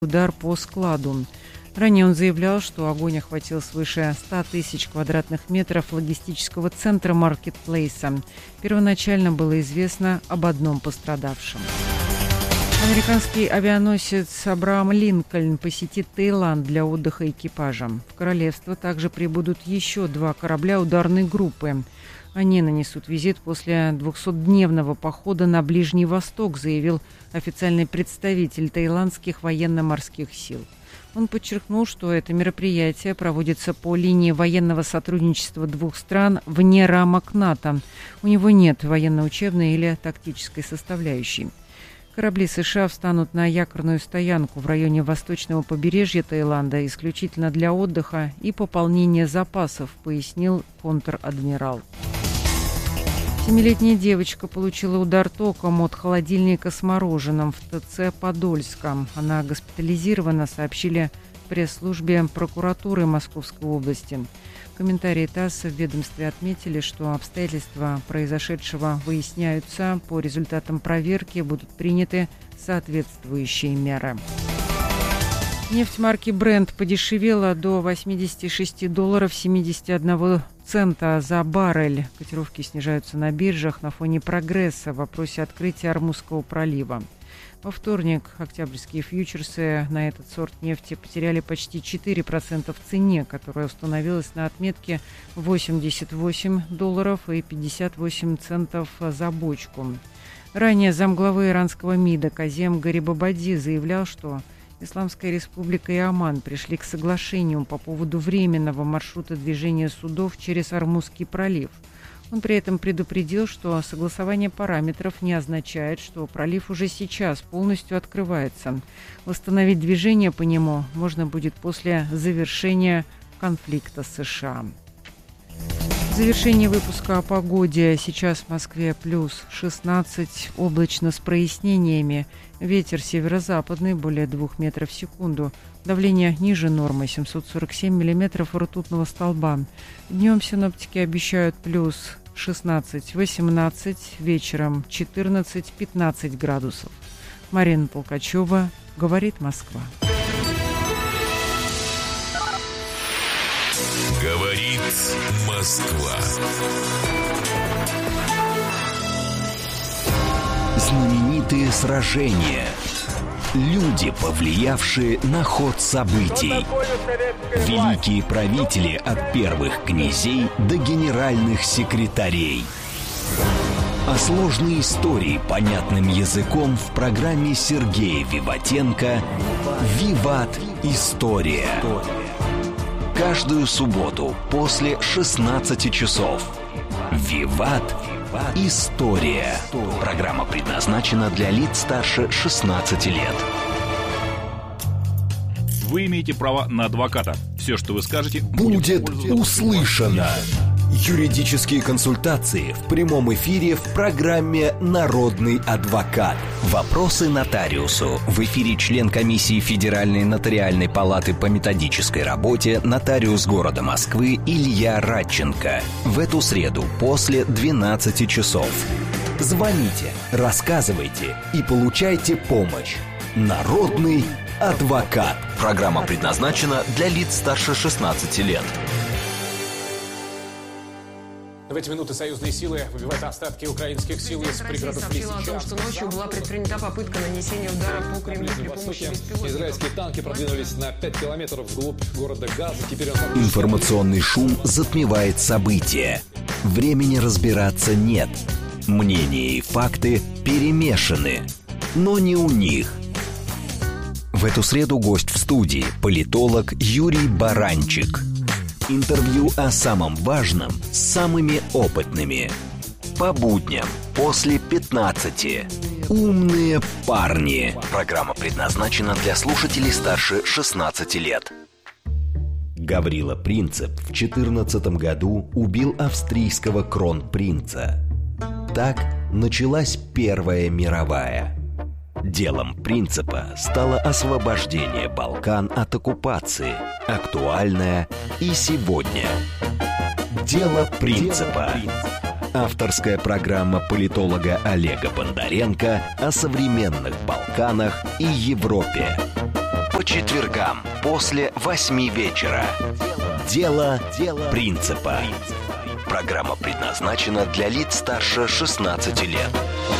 удар по складу. Ранее он заявлял, что огонь охватил свыше 100 тысяч квадратных метров логистического центра маркетплейса. Первоначально было известно об одном пострадавшем. Американский авианосец «Абрахам Линкольн» посетит Таиланд для отдыха экипажа. В королевство также прибудут еще 2 корабля ударной группы. Они нанесут визит после 200-дневного похода на Ближний Восток, заявил официальный представитель таиландских военно-морских сил. Он подчеркнул, что это мероприятие проводится по линии военного сотрудничества 2 стран вне рамок НАТО. У него нет военно-учебной или тактической составляющей. Корабли США встанут на якорную стоянку в районе восточного побережья Таиланда исключительно для отдыха и пополнения запасов, пояснил контр-адмирал. 7-летняя девочка получила удар током от холодильника с мороженым в ТЦ Подольска. Она госпитализирована, сообщили в пресс-службе прокуратуры Московской области. В комментарии ТАСС в ведомстве отметили, что обстоятельства произошедшего выясняются. По результатам проверки будут приняты соответствующие меры. Нефть марки Brent подешевела до $86.71 за баррель. Котировки снижаются на биржах на фоне прогресса в вопросе открытия Ормузского пролива. Во вторник октябрьские фьючерсы на этот сорт нефти потеряли почти 4% в цене, которая установилась на отметке $88.58 за бочку. Ранее замглавы иранского МИДа Казем Гарибабади заявлял, что Исламская республика и Оман пришли к соглашению по поводу временного маршрута движения судов через Ормузский пролив. Он при этом предупредил, что согласование параметров не означает, что пролив уже сейчас полностью открывается. Восстановить движение по нему можно будет после завершения конфликта с США. Завершение выпуска о погоде. Сейчас в Москве плюс 16, облачно с прояснениями. Ветер северо-западный, более 2 метров в секунду. Давление ниже нормы, 747 миллиметров ртутного столба. Днем синоптики обещают плюс 16-18, вечером 14-15 градусов. Марина Толкачева, говорит Москва. Говорит Москва. Знаменитые сражения. Люди, повлиявшие на ход событий. Великие правители от первых князей до генеральных секретарей. А сложные истории понятным языком в программе Сергея Виватенко «Виват. История». Каждую субботу после 16 часов. «Виват. История». Программа предназначена для лиц старше 16 лет. Вы имеете право на адвоката. Все, что вы скажете, будет услышано. Юридические консультации в прямом эфире в программе «Народный адвокат». Вопросы нотариусу. В эфире член комиссии Федеральной нотариальной палаты по методической работе, нотариус города Москвы Илья Радченко. В эту среду после 12 часов. Звоните, рассказывайте и получайте помощь. «Народный адвокат». Программа предназначена для лиц старше 16 лет. В эти минуты союзные силы выбивают остатки украинских сил из пригородов Лисичанска. О том, что ночью была предпринята попытка нанесения удара по Кремлю при помощи беспилотников. Израильские танки продвинулись на 5 километров вглубь города Газа. Теперь он... Информационный шум затмевает события. Времени разбираться нет. Мнения и факты перемешаны. Но не у них. В эту среду гость в студии – политолог Юрий Баранчик. Интервью о самом важном с самыми опытными. По будням после 15. «Умные парни». Программа предназначена для слушателей старше 16 лет. Гаврила Принцип в 14 году убил австрийского кронпринца. Так началась Первая мировая. Делом Принципа стало освобождение Балкан от оккупации, актуальное и сегодня. Дело Принципа. Авторская программа политолога Олега Бондаренко о современных Балканах и Европе. По четвергам после 8 вечера. Дело принципа. Программа предназначена для лиц старше 16 лет.